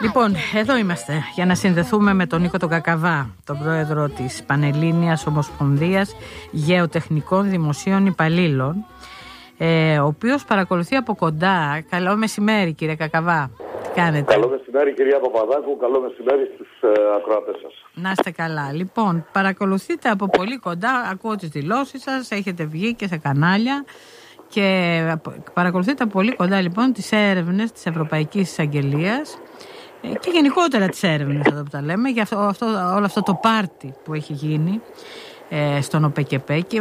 Λοιπόν, εδώ είμαστε για να συνδεθούμε με τον Νίκο τον Κακαβά, τον πρόεδρο της Πανελλήνιας Ομοσπονδίας Γεωτεχνικών Δημοσίων Υπαλλήλων, ο οποίος παρακολουθεί από κοντά. Καλό μεσημέρι, κύριε Κακαβά. Τι κάνετε? Καλό μεσημέρι, κυρία Παπαδάκου. Καλό μεσημέρι στους ακροατές σας. Να είστε καλά. Λοιπόν, παρακολουθείτε από πολύ κοντά. Ακούω τις δηλώσεις σας. Έχετε βγει και σε κανάλια. Και παρακολουθείτε από πολύ κοντά, λοιπόν, τις έρευνες της Ευρωπαϊκής Εισαγγελίας και γενικότερα τις έρευνες, εδώ που τα λέμε, για όλο αυτό το πάρτι που έχει γίνει στον ΟΠΕΚΕΠΕ. Και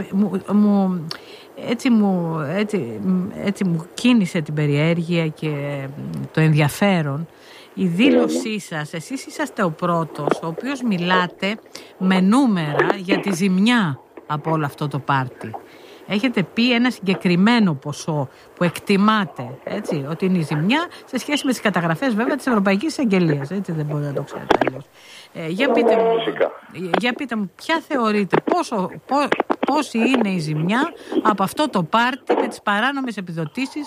έτσι μου κίνησε την περιέργεια και το ενδιαφέρον η δήλωσή σας. Εσείς είσαστε ο πρώτος ο οποίος μιλάτε με νούμερα για τη ζημιά από όλο αυτό το πάρτι. Έχετε πει ένα συγκεκριμένο ποσό που εκτιμάτε, έτσι, ότι είναι η ζημιά σε σχέση με τις καταγραφές, βέβαια, της Ευρωπαϊκής Εισαγγελίας. Έτσι δεν μπορείτε να το ξέρετε αλλιώς. Για πείτε μου, ποια θεωρείτε, πόση είναι η ζημιά από αυτό το πάρτι με τις παράνομες επιδοτήσεις,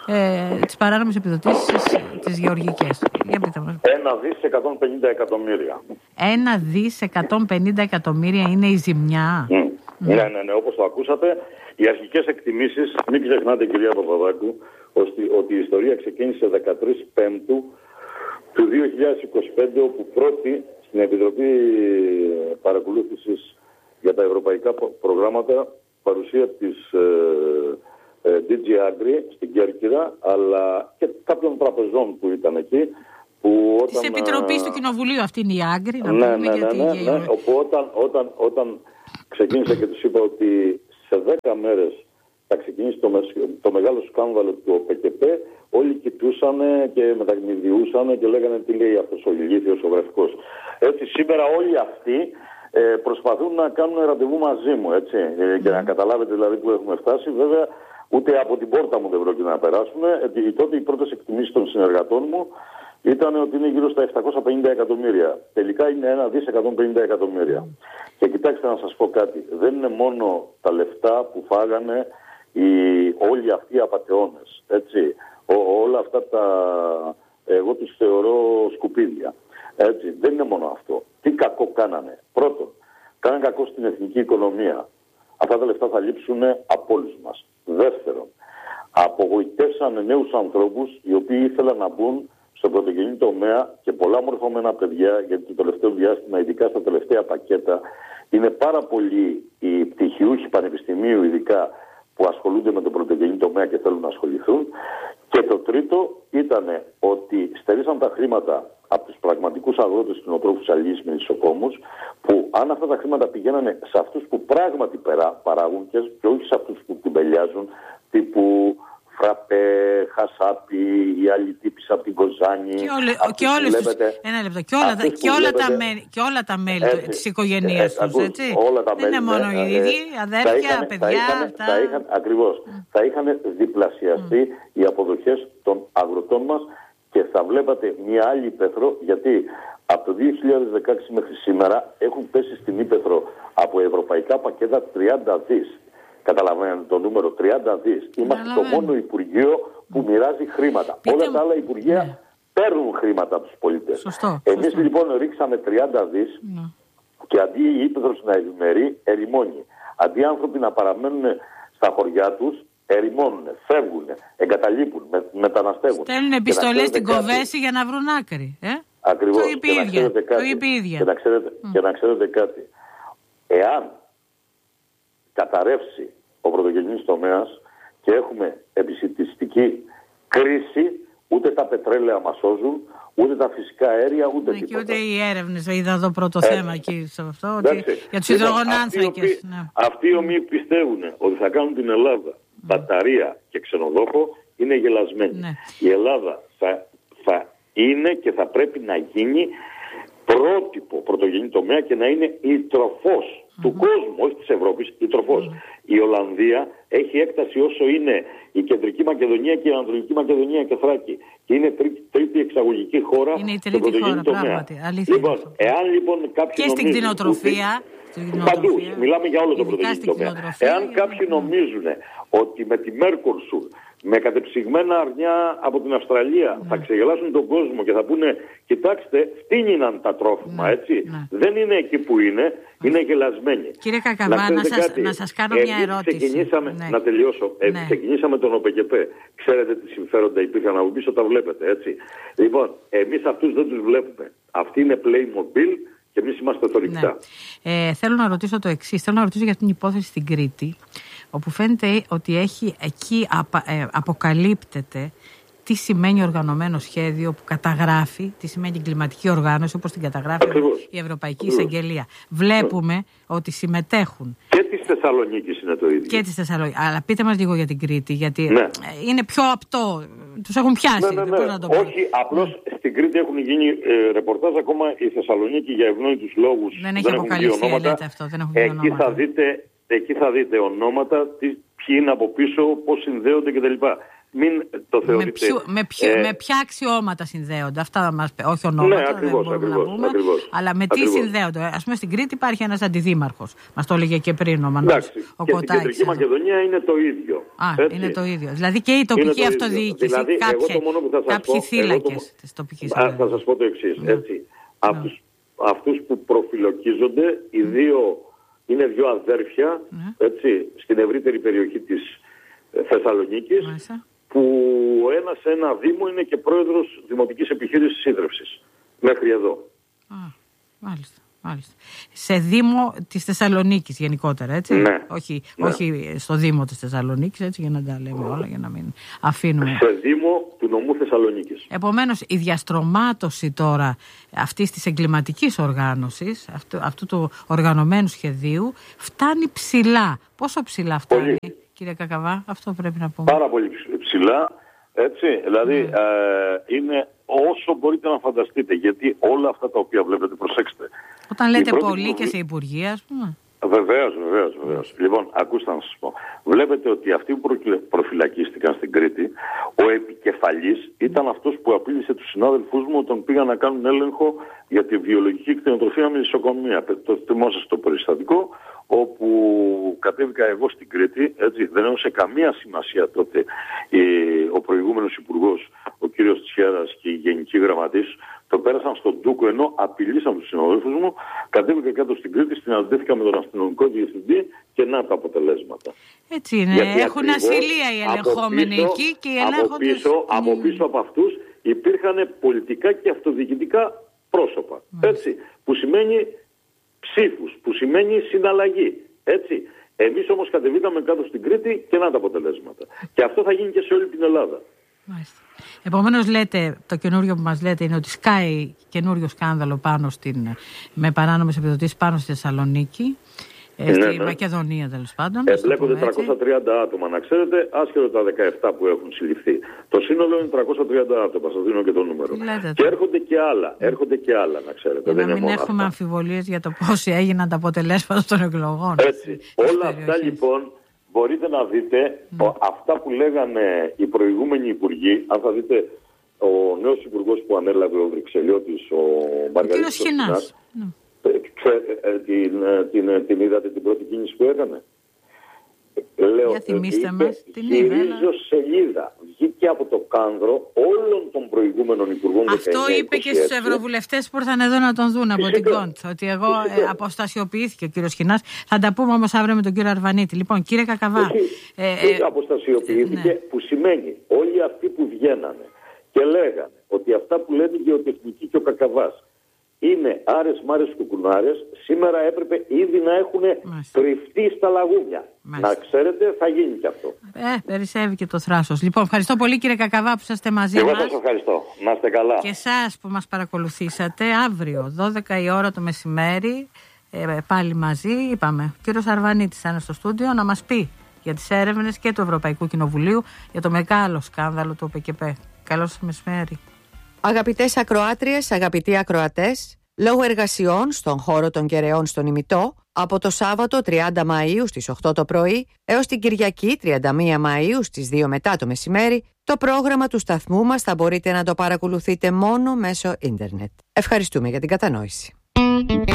τις γεωργικές? Για πείτε μου. 1 δις 150 εκατομμύρια. 1 δις 150 εκατομμύρια είναι η ζημιά. Ναι, όπως το ακούσατε. Οι αρχικές εκτιμήσεις, μην ξεχνάτε, κυρία Παπαδάκου, ότι η ιστορία ξεκίνησε 13 Πέμπτου του 2025, όπου πρώτη στην Επιτροπή Παρακολούθησης για τα Ευρωπαϊκά Προγράμματα, παρουσία της DG Agri στην Κέρκυρα, αλλά και κάποιων τραπεζών που ήταν εκεί. Της Επιτροπής του Κοινοβουλίου, αυτή είναι η Agri. Ναι. Όταν ξεκίνησα και τους είπα ότι σε 10 μέρες θα ξεκινήσει το μεγάλο σκάνδαλο του ΟΠΕΚΕΠΕ, όλοι κοιτούσαν και μεταγνηδιούσαν και λέγανε τι λέει αυτός ο ηλίθιος ο γραφικός. Έτσι σήμερα όλοι αυτοί προσπαθούν να κάνουν ραντεβού μαζί μου, έτσι, και να καταλάβετε δηλαδή που έχουμε φτάσει. Βέβαια ούτε από την πόρτα μου δεν πρόκειται να περάσουμε. Τότε οι πρώτες εκτιμήσεις των συνεργατών μου ήταν ότι είναι γύρω στα 750 εκατομμύρια. Τελικά είναι 1 δις 150 εκατομμύρια. Και κοιτάξτε να σας πω κάτι. Δεν είναι μόνο τα λεφτά που φάγανε όλοι αυτοί οι απατεώνες. Έτσι. Όλα αυτά εγώ τους θεωρώ σκουπίδια. Έτσι. Δεν είναι μόνο αυτό. Τι κακό κάνανε? Πρώτον, κάνανε κακό στην εθνική οικονομία. Αυτά τα λεφτά θα λείψουν από όλους μας. Δεύτερον, απογοητεύσανε νέους ανθρώπους οι οποίοι ήθελαν να μπουν στον πρωτογενή τομέα και πολλά μορφωμένα παιδιά, γιατί το τελευταίο διάστημα, ειδικά στα τελευταία πακέτα, είναι πάρα πολλοί οι πτυχιούχοι πανεπιστημίου, ειδικά που ασχολούνται με τον πρωτογενή τομέα και θέλουν να ασχοληθούν. Και το τρίτο ήταν ότι στερήσαν τα χρήματα από τους πραγματικούς αγρότες, κτηνοτρόφους, αλληλείς, μελισσοκόμους, που αν αυτά τα χρήματα πηγαίνανε σε αυτούς που πράγματι παράγουν και όχι σε αυτούς που τυμπελιάζουν, τύπου Φραπέ, Χασάπι, οι άλλοι τύποι από την Κοζάνη. Και όλα τα μέλη της οικογένειας τους, έτσι. Δεν είναι μόνο οι ίδιοι, αδέρφια, παιδιά. Ακριβώς. Θα είχαν διπλασιαστεί οι αποδοχές των αγροτών μας και θα βλέπατε μια άλλη ύπαιθρο, γιατί από το 2016 μέχρι σήμερα έχουν πέσει στην ύπαιθρο από ευρωπαϊκά πακέτα 30 δις. Καταλαβαίνετε το νούμερο 30 δις. Είμαστε το μόνο Υπουργείο που μοιράζει χρήματα. Όλα τα άλλα Υπουργεία παίρνουν χρήματα από τους πολίτες. Εμείς λοιπόν ρίξαμε 30 δις και αντί η ύπαιθρος να ευημερεί, ερημώνει. Αντί άνθρωποι να παραμένουν στα χωριά τους, ερημώνουν, φεύγουν, εγκαταλείπουν, μεταναστεύουν. Στέλνουν επιστολές στην Κοβέση για να βρουν άκρη. Ακριβώς. Και να ξέρετε κάτι. Εάν καταρρεύσει ο πρωτογενής τομέας και έχουμε επισιτιστική κρίση, ούτε τα πετρέλαια μας σώζουν, ούτε τα φυσικά αέρια, ούτε τίποτα. Και ούτε οι έρευνες, είδα εδώ πρώτο θέμα εκεί σε αυτό, ότι για τους υδρογονάνθρακες. Αυτοί οι οποίοι πιστεύουν ότι θα κάνουν την Ελλάδα μπαταρία και ξενοδόχο είναι γελασμένοι. Η Ελλάδα θα είναι και θα πρέπει να γίνει πρότυπο πρωτογενή τομέα και να είναι η τροφός του κόσμου, όχι της Ευρώπης, η τροφός. Η Ολλανδία έχει έκταση όσο είναι η Κεντρική Μακεδονία και η Ανατολική Μακεδονία και Θράκη. Και είναι τρίτη εξαγωγική χώρα στον πρωτογενή τομέα. Λοιπόν, εάν λοιπόν κάποιοι και στην κτηνοτροφία. Παντού, μιλάμε για όλο τον πρωτογενή τομέα. Εάν κάποιοι νομίζουν ότι με τη Mercosur, με κατεψυγμένα αρνιά από την Αυστραλία. Θα ξεγελάσουν τον κόσμο και θα πούνε, κοιτάξτε, φτύνιναν τα τρόφιμα, έτσι. Δεν είναι εκεί που είναι, είναι γελασμένοι. Κύριε Κακαβά, να σας κάνω μια ερώτηση. Να τελειώσω. Ξεκινήσαμε τον ΟΠΕΚΕΠΕ. Ξέρετε τι συμφέροντα υπήρχαν από πίσω, τα βλέπετε, έτσι. Λοιπόν, εμείς αυτούς δεν τους βλέπουμε. Αυτοί είναι Playmobil και εμείς είμαστε θωρηκτά. Θέλω να ρωτήσω το εξής. Θέλω να ρωτήσω για την υπόθεση στην Κρήτη, όπου φαίνεται ότι εκεί αποκαλύπτεται τι σημαίνει οργανωμένο σχέδιο που καταγράφει, τι σημαίνει εγκληματική οργάνωση, όπως την καταγράφει η Ευρωπαϊκή Εισαγγελία. Βλέπουμε ότι συμμετέχουν. Και της Θεσσαλονίκης είναι το ίδιο. Και της Θεσσαλονίκης. Αλλά πείτε μας λίγο για την Κρήτη, γιατί είναι πιο απτό. Τους έχουν πιάσει. Πώς να το πω. Όχι, απλώς στην Κρήτη έχουν γίνει ρεπορτάζ. Ακόμα η Θεσσαλονίκη για ευνόητους λόγους δεν έχει αποκαλυφθεί, λέτε αυτό. Εκεί θα δείτε ονόματα, ποιοι είναι από πίσω, πώς συνδέονται κτλ. Μην το θεωρείτε. Με ποια αξιώματα συνδέονται, αυτά μας πει. Όχι ονόματα, ναι, ακριβώς, δεν μπορούμε να πούμε. Αλλά με τι συνδέονται. Ας πούμε στην Κρήτη υπάρχει ένας αντιδήμαρχος. Μας το έλεγε και πριν ο Μανώλης. Και στην Κεντρική Μακεδονία είναι το ίδιο. Είναι το ίδιο. Δηλαδή και η τοπική αυτοδιοίκηση. Δηλαδή, κάποιοι θύλακες της τοπικής αυτοδιοίκησης. Θα σας πω το εξής. Αυτούς που προφυλακίζονται, είναι δύο αδέρφια, έτσι, στην ευρύτερη περιοχή της Θεσσαλονίκης, που ο ένας σε ένα δήμο είναι και πρόεδρος Δημοτικής Επιχείρησης Ίδρευσης. Μέχρι εδώ. Μάλιστα. Σε δήμο της Θεσσαλονίκης γενικότερα, έτσι. Ναι. Όχι στο δήμο της Θεσσαλονίκης, έτσι, για να τα λέμε όλα, για να μην αφήνουμε. Σε δήμο του νομού Θεσσαλονίκης. Επομένως, η διαστρωμάτωση τώρα αυτής της εγκληματικής οργάνωσης, αυτού του οργανωμένου σχεδίου, φτάνει ψηλά. Πόσο ψηλά φτάνει, κύριε Κακαβά, αυτό πρέπει να πούμε. Πάρα πολύ ψηλά, έτσι, δηλαδή είναι όσο μπορείτε να φανταστείτε, γιατί όλα αυτά τα οποία βλέπετε, προσέξτε. Όταν λέτε πολύ και σε υπουργεία, ας πούμε. Βεβαίως. Λοιπόν, ακούστε να σας πω. Βλέπετε ότι αυτοί που προφυλακίστηκαν στην Κρήτη, ο επικεφαλής ήταν αυτός που απείλησε τους συνάδελφούς μου όταν πήγαν να κάνουν έλεγχο για τη βιολογική κτηνοτροφία με νοσοκομεία. Το θυμόσαστε το περιστατικό, όπου κατέβηκα εγώ στην Κρήτη, έτσι, δεν έδωσε καμία σημασία τότε ο προηγούμενος υπουργός, ο κύριος Τσιέρας και η γενική γραμματής, το πέρασαν στον Τούκο ενώ απειλήσαν τους συναδέλφους μου. Κατέβηκα κάτω στην Κρήτη, συναντήθηκα με τον αστυνομικό διευθυντή και να τα αποτελέσματα. Έτσι είναι. Γιατί έχουν ασυλία οι ελεγχόμενοι εκεί και οι ελέγχοντες. Από πίσω από αυτούς υπήρχαν πολιτικά και αυτοδιοικητικά πρόσωπα. Έτσι, που σημαίνει ψήφους, που σημαίνει συναλλαγή. Έτσι. Εμείς όμως κατεβήκαμε κάτω στην Κρήτη και να τα αποτελέσματα. Και αυτό θα γίνει και σε όλη την Ελλάδα. Μάλιστα. Επομένως, λέτε, το καινούριο που μας λέτε είναι ότι σκάει καινούριο σκάνδαλο με παράνομες επιδοτήσεις πάνω στη Θεσσαλονίκη, στη Μακεδονία τέλος πάντων. Εμπλέκονται 330 άτομα, να ξέρετε, άσχετο τα 17 που έχουν συλληφθεί. Το σύνολο είναι 330 άτομα, σας δίνω και το νούμερο. Και έρχονται και άλλα, να ξέρετε. Για να μην έχουμε αμφιβολίες για το πώς έγιναν τα αποτελέσματα των εκλογών. Έτσι. Όλα αυτά λοιπόν. Μπορείτε να δείτε αυτά που λέγανε οι προηγούμενοι υπουργοί. Αν θα δείτε, ο νέος υπουργός που ανέλαβε, ο Βρυξελιώτης, ο Μαργαρίτης Σχοινάς, την είδατε την πρώτη κίνηση που έκανε? Λέω, για θυμίστε μας, την είδα. Σελίδα. Βγήκε από το κάνδρο όλων των προηγούμενων υπουργών. Αυτό είπε και στους ευρωβουλευτές που ήρθαν εδώ να τον δουν από την Κόντ. Ότι εγώ αποστασιοποιήθηκε ο κύριος Σχοινάς. Θα τα πούμε όμως αύριο με τον κύριο Αρβανίτη. Λοιπόν, κύριε Κακαβά. Αποστασιοποιήθηκε, που σημαίνει όλοι αυτοί που βγαίνανε και λέγανε ότι αυτά που λένε η γεωτεχνική και ο Κακαβάς είναι άρες μάρες κουκουνάρες, σήμερα έπρεπε ήδη να έχουν κρυφτεί στα λαγούμια. Να ξέρετε, θα γίνει και αυτό. Περισσεύει και το θράσος. Λοιπόν, ευχαριστώ πολύ κύριε Κακαβά που είσαστε μαζί μας. Εγώ σας ευχαριστώ. Να είστε καλά. Και εσάς που μας παρακολουθήσατε. Αύριο, 12 η ώρα το μεσημέρι, πάλι μαζί, είπαμε, ο κύριος Αρβανίτης θα είναι στο στούντιο να μας πει για τις έρευνες και του Ευρωπαϊκού Κοινοβουλίου για το μεγάλο σκάνδαλο του ΟΠΕΚΕΠΕ. Καλό σας μεσημέρι. Αγαπητές ακροάτριες, αγαπητοί ακροατές, λόγω εργασιών στον χώρο των Κεραιών στον Ημιτό, από το Σάββατο 30 Μαΐου στις 8 το πρωί έως την Κυριακή 31 Μαΐου στις 2 μετά το μεσημέρι, το πρόγραμμα του σταθμού μας θα μπορείτε να το παρακολουθείτε μόνο μέσω ίντερνετ. Ευχαριστούμε για την κατανόηση.